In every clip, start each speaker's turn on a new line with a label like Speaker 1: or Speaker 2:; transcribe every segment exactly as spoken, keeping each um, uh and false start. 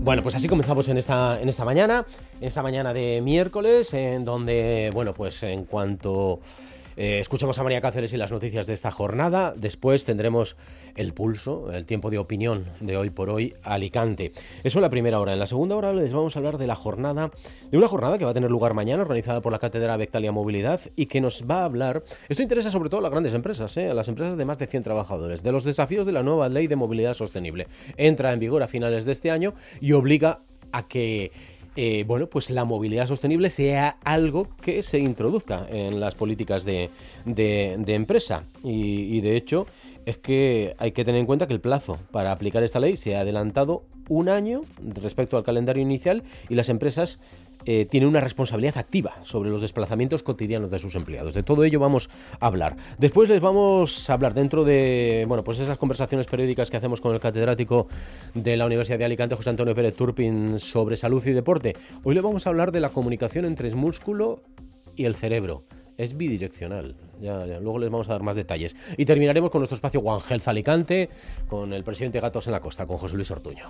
Speaker 1: Bueno, pues así comenzamos en esta, en esta mañana, en esta mañana de miércoles, en donde, bueno, pues en cuanto eh, escuchemos a María Cáceres y las noticias de esta jornada, después tendremos el pulso, el tiempo de opinión de Hoy por Hoy Alicante. Eso en la primera hora. En la segunda hora les vamos a hablar de la jornada, de una jornada que va a tener lugar mañana, organizada por la Cátedra Bectalia Movilidad, y que nos va a hablar, esto interesa sobre todo a las grandes empresas, ¿eh? a las empresas de más de cien trabajadores, de los desafíos de la nueva Ley de Movilidad Sostenible. Entra en vigor a finales de este año y obliga a que eh, bueno, pues la movilidad sostenible sea algo que se introduzca en las políticas de, de, de empresa. Y, y de hecho es que hay que tener en cuenta que el plazo para aplicar esta ley se ha adelantado un año respecto al calendario inicial, y las empresas Eh, tiene una responsabilidad activa sobre los desplazamientos cotidianos de sus empleados. De todo ello vamos a hablar. Después les vamos a hablar, dentro de bueno, pues esas conversaciones periódicas que hacemos con el catedrático de la Universidad de Alicante, José Antonio Pérez Turpin, sobre salud y deporte. Hoy le vamos a hablar de la comunicación entre el músculo y el cerebro. Es bidireccional. Ya, ya, luego les vamos a dar más detalles. Y terminaremos con nuestro espacio One Health Alicante, con el presidente Gatos en la Costa, con José Luis Ortuño.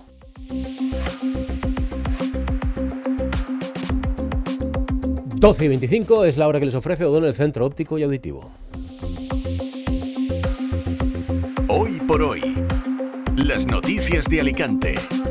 Speaker 1: doce y veinticinco es la hora que les ofrece O'Donnell Centro Óptico y Auditivo.
Speaker 2: Hoy por hoy, las noticias de Alicante.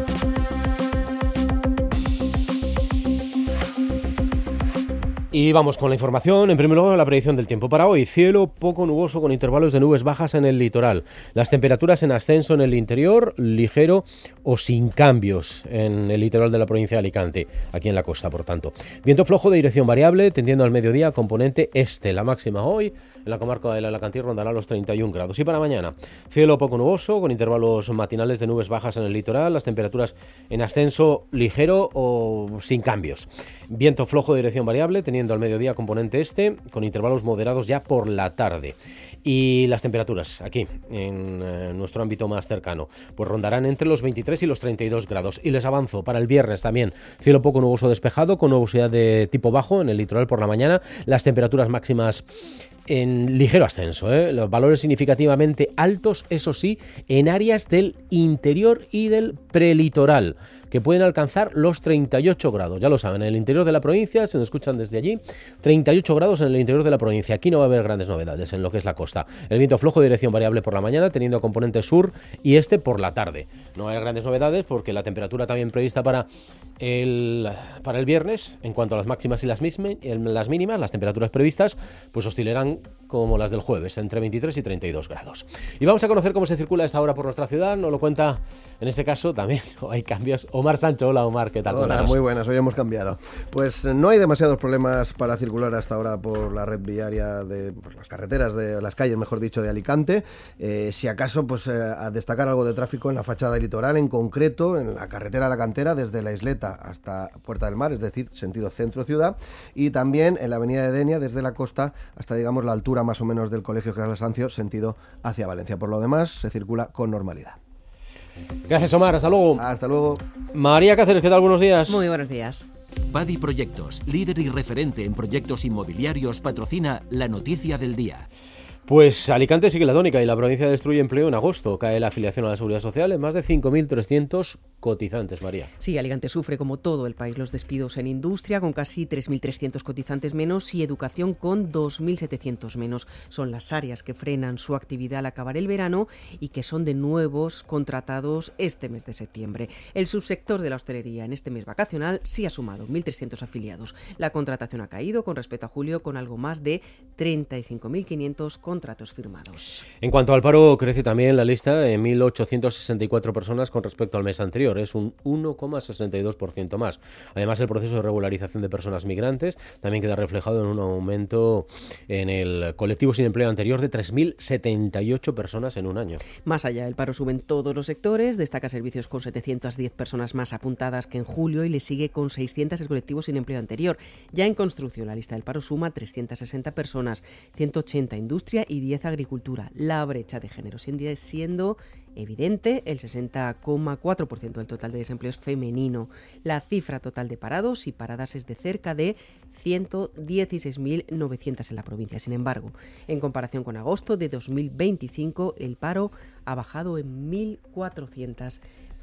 Speaker 1: Y vamos con la información. En primer lugar, la predicción del tiempo para hoy. Cielo poco nuboso con intervalos de nubes bajas en el litoral. Las temperaturas en ascenso en el interior, ligero o sin cambios en el litoral de la provincia de Alicante, aquí en la costa, por tanto. Viento flojo de dirección variable, tendiendo al mediodía, componente este. La máxima hoy en la comarca del Alacantí rondará los treinta y un grados. Y para mañana, cielo poco nuboso con intervalos matinales de nubes bajas en el litoral. Las temperaturas en ascenso ligero o sin cambios. Viento flojo de dirección variable, teniendo al mediodía componente este, con intervalos moderados ya por la tarde. Y las temperaturas aquí, en eh, nuestro ámbito más cercano, pues rondarán entre los veintitrés y los treinta y dos grados. Y les avanzo, para el viernes también, cielo poco nuboso despejado, con nubosidad de tipo bajo en el litoral por la mañana. Las temperaturas máximas en ligero ascenso, ¿eh? Los valores significativamente altos, eso sí, en áreas del interior y del prelitoral, que pueden alcanzar los treinta y ocho grados. Ya lo saben, en el interior de la provincia, se nos escuchan desde allí, treinta y ocho grados en el interior de la provincia. Aquí no va a haber grandes novedades en lo que es la costa. El viento flojo de dirección variable por la mañana, teniendo componente sur y este por la tarde. No hay grandes novedades porque la temperatura también prevista para el, para el viernes, en cuanto a las máximas y las, mismas, las mínimas, las temperaturas previstas, pues oscilarán como las del jueves, entre veintitrés y treinta y dos grados. Y vamos a conocer cómo se circula a esta hora por nuestra ciudad. Nos lo cuenta, en este caso, también hay cambios. Omar Sancho. Hola, Omar, ¿qué tal?
Speaker 3: Hola,
Speaker 1: Cuéntanos.
Speaker 3: muy buenas, hoy hemos cambiado. Pues no hay demasiados problemas para circular hasta ahora por la red viaria de por las carreteras, de las calles, mejor dicho, de Alicante. Eh, si acaso, pues eh, a destacar algo de tráfico en la fachada litoral, en concreto en la carretera a la Cantera, desde la Isleta hasta Puerta del Mar, es decir, sentido centro-ciudad, y también en la avenida de Denia, desde la costa hasta, digamos, la altura más o menos del Colegio Casal Sancio, sentido hacia Valencia. Por lo demás, se circula con normalidad.
Speaker 1: Gracias, Omar. Hasta luego.
Speaker 3: Hasta luego.
Speaker 1: María Cáceres, ¿qué tal? Buenos días.
Speaker 4: Muy buenos días.
Speaker 2: Padi Proyectos, líder y referente en proyectos inmobiliarios, patrocina la noticia del día.
Speaker 1: Pues Alicante sigue la tónica y la provincia destruye empleo en agosto. Cae la afiliación a la Seguridad Social en más de cinco mil trescientos cotizantes, María.
Speaker 4: Sí, Alicante sufre, como todo el país, los despidos en industria, con casi tres mil trescientos cotizantes menos, y educación con dos mil setecientos menos. Son las áreas que frenan su actividad al acabar el verano y que son de nuevos contratados este mes de septiembre. El subsector de la hostelería en este mes vacacional sí ha sumado mil trescientos afiliados. La contratación ha caído con respecto a julio, con algo más de treinta y cinco mil quinientos contratos firmados.
Speaker 1: En cuanto al paro, crece también la lista en mil ochocientas sesenta y cuatro personas con respecto al mes anterior. Es un uno coma sesenta y dos por ciento más. Además, el proceso de regularización de personas migrantes también queda reflejado en un aumento en el colectivo sin empleo anterior de tres mil setenta y ocho personas en un año.
Speaker 4: Más allá, el paro sube en todos los sectores. Destaca servicios con setecientas diez personas más apuntadas que en julio, y le sigue con seiscientas el colectivo sin empleo anterior. Ya en construcción, la lista del paro suma trescientas sesenta personas, ciento ochenta industria y diez agricultura. La brecha de género sigue siendo evidente, el sesenta coma cuatro por ciento del total de desempleo es femenino. La cifra total de parados y paradas es de cerca de ciento dieciséis mil novecientos en la provincia. Sin embargo, en comparación con agosto de dos mil veinticinco, el paro ha bajado en mil cuatrocientas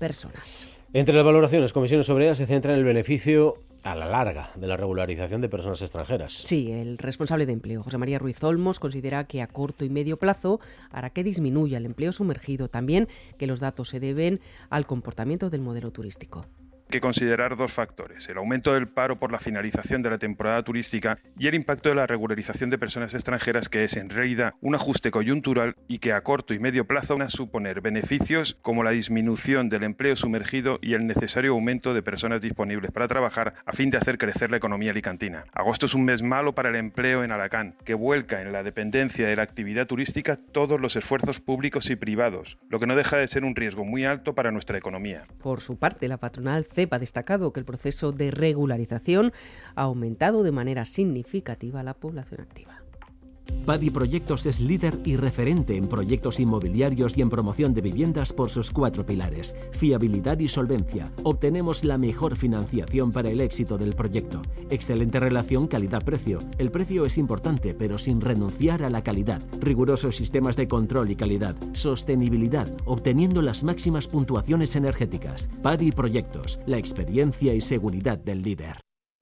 Speaker 4: personas.
Speaker 1: Entre las valoraciones, Comisiones Obreras se centra en el beneficio a la larga de la regularización de personas extranjeras.
Speaker 4: Sí, el responsable de empleo, José María Ruiz Olmos, considera que a corto y medio plazo hará que disminuya el empleo sumergido. También que los datos se deben al comportamiento del modelo turístico.
Speaker 5: Hay que considerar dos factores: el aumento del paro por la finalización de la temporada turística y el impacto de la regularización de personas extranjeras, que es en realidad un ajuste coyuntural y que a corto y medio plazo van a suponer beneficios como la disminución del empleo sumergido y el necesario aumento de personas disponibles para trabajar a fin de hacer crecer la economía alicantina. Agosto es un mes malo para el empleo en Alacant, que vuelca en la dependencia de la actividad turística todos los esfuerzos públicos y privados, lo que no deja de ser un riesgo muy alto para nuestra economía.
Speaker 4: Por su parte, la patronal C E P ha destacado que el proceso de regularización ha aumentado de manera significativa la población activa.
Speaker 2: Padi Proyectos es líder y referente en proyectos inmobiliarios y en promoción de viviendas por sus cuatro pilares: fiabilidad y solvencia. Obtenemos la mejor financiación para el éxito del proyecto. Excelente relación calidad-precio. El precio es importante, pero sin renunciar a la calidad. Rigurosos sistemas de control y calidad. Sostenibilidad, obteniendo las máximas puntuaciones energéticas. Padi Proyectos, la experiencia y seguridad del líder.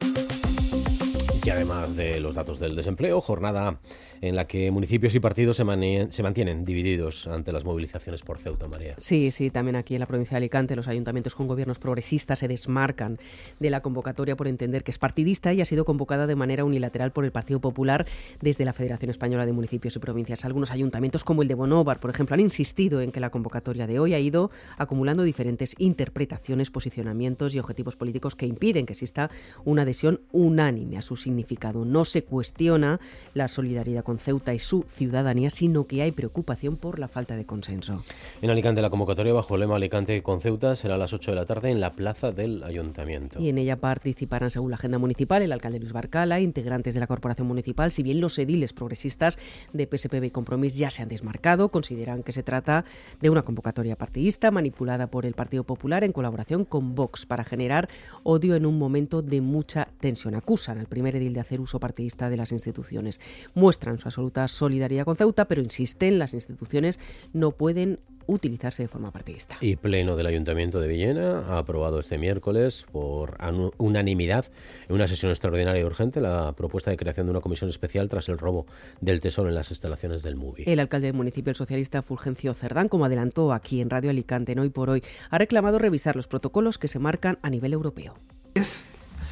Speaker 1: Y además de los datos del desempleo, jornada en la que municipios y partidos se, manien, se mantienen divididos ante las movilizaciones por Ceuta, María.
Speaker 4: Sí, sí, también aquí en la provincia de Alicante los ayuntamientos con gobiernos progresistas se desmarcan de la convocatoria por entender que es partidista y ha sido convocada de manera unilateral por el Partido Popular desde la Federación Española de Municipios y Provincias. Algunos ayuntamientos, como el de Bonóvar, por ejemplo, han insistido en que la convocatoria de hoy ha ido acumulando diferentes interpretaciones, posicionamientos y objetivos políticos que impiden que exista una adhesión unánime a su significado. No se cuestiona la solidaridad con Ceuta y su ciudadanía, sino que hay preocupación por la falta de consenso.
Speaker 1: En Alicante, la convocatoria bajo el lema Alicante con Ceuta será a las ocho de la tarde en la plaza del Ayuntamiento.
Speaker 4: Y en ella participarán, según la agenda municipal, el alcalde Luis Barcala, integrantes de la corporación municipal. Si bien los ediles progresistas de P S P B y Compromís ya se han desmarcado, consideran que se trata de una convocatoria partidista manipulada por el Partido Popular en colaboración con Vox para generar odio en un momento de mucha tensión. Acusan al primer edil de hacer uso partidista de las instituciones. Muestran su absoluta solidaridad con Ceuta, pero insisten, las instituciones no pueden utilizarse de forma partidista.
Speaker 1: Y Pleno del Ayuntamiento de Villena ha aprobado este miércoles por unanimidad en una sesión extraordinaria y urgente la propuesta de creación de una comisión especial tras el robo del tesoro en las instalaciones del MUBI.
Speaker 4: El alcalde del municipio, el socialista Fulgencio Cerdán, como adelantó aquí en Radio Alicante en Hoy por Hoy, ha reclamado revisar los protocolos que se marcan a nivel europeo.
Speaker 6: Es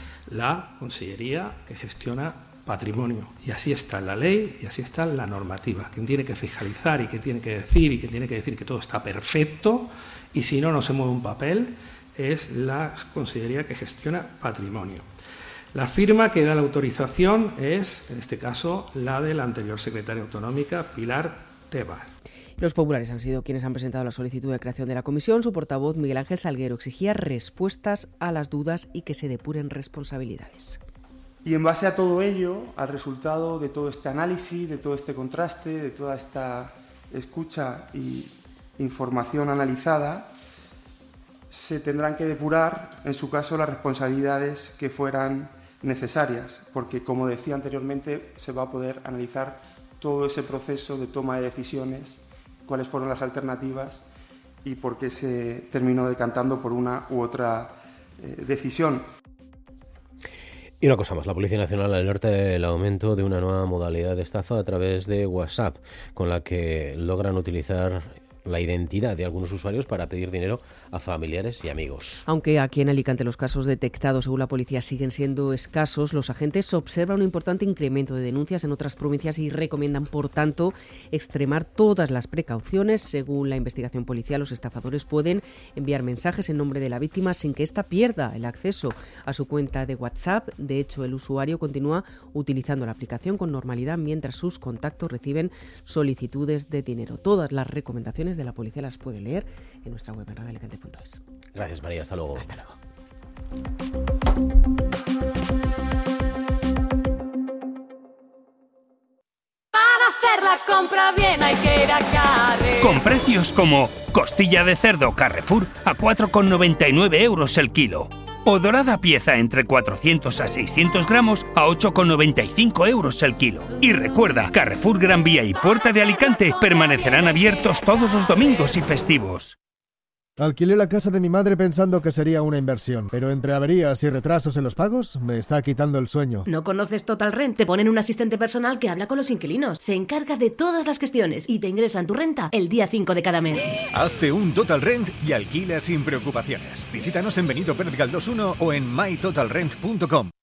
Speaker 6: la Consellería que gestiona patrimonio, y así está en la ley y así está en la normativa. Quien tiene que fiscalizar y que tiene que decir y que tiene que decir que todo está perfecto y si no, no se mueve un papel, es la Consellería que gestiona patrimonio. La firma que da la autorización es, en este caso, la de la anterior secretaria autonómica, Pilar Tebas.
Speaker 4: Los populares han sido quienes han presentado la solicitud de creación de la comisión. Su portavoz, Miguel Ángel Salguero, exigía respuestas a las dudas y que se depuren responsabilidades.
Speaker 7: Y en base a todo ello, al resultado de todo este análisis, de todo este contraste, de toda esta escucha y información analizada, se tendrán que depurar, en su caso, las responsabilidades que fueran necesarias, porque, como decía anteriormente, se va a poder analizar todo ese proceso de toma de decisiones, cuáles fueron las alternativas y por qué se terminó decantando por una u otra eh, decisión.
Speaker 1: Y una cosa más, la Policía Nacional alerta del aumento de una nueva modalidad de estafa a través de WhatsApp, con la que logran utilizar la identidad de algunos usuarios para pedir dinero a familiares y amigos.
Speaker 4: Aunque aquí en Alicante los casos detectados según la policía siguen siendo escasos, los agentes observan un importante incremento de denuncias en otras provincias y recomiendan, por tanto, extremar todas las precauciones. Según la investigación policial, los estafadores pueden enviar mensajes en nombre de la víctima sin que ésta pierda el acceso a su cuenta de WhatsApp. De hecho, el usuario continúa utilizando la aplicación con normalidad mientras sus contactos reciben solicitudes de dinero. Todas las recomendaciones de la policía las puede leer en nuestra web en radio alicante punto es.
Speaker 1: Gracias, María. Hasta luego.
Speaker 4: Hasta luego.
Speaker 8: Para hacer la compra bien hay que ir a Carrefour.
Speaker 9: Con precios como costilla de cerdo Carrefour a cuatro con noventa y nueve euros el kilo. O dorada pieza entre cuatrocientos a seiscientos gramos a ocho con noventa y cinco euros el kilo. Y recuerda, Carrefour Gran Vía y Puerta de Alicante permanecerán abiertos todos los domingos y festivos.
Speaker 10: Alquilé la casa de mi madre pensando que sería una inversión, pero entre averías y retrasos en los pagos me está quitando el sueño.
Speaker 11: ¿No conoces Total Rent? Te ponen un asistente personal que habla con los inquilinos, se encarga de todas las gestiones y te ingresan tu renta el día cinco de cada mes.
Speaker 12: Hazte un Total Rent y alquila sin preocupaciones. Visítanos en Benito Pérez Galdós uno o en my total rent punto com.